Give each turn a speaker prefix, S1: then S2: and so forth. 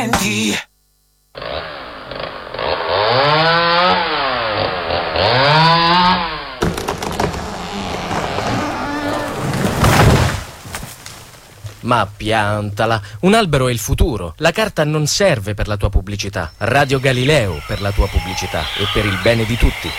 S1: TNT.
S2: Ma piantala, un albero è il futuro. La carta non serve per la tua pubblicità. Radio Galileo per la tua pubblicità e per il bene di tutti.